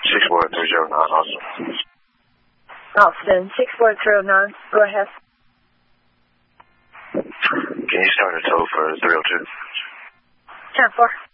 64309, Austin. Austin, 64309, go ahead. Can you start a tow for 302? 10-4.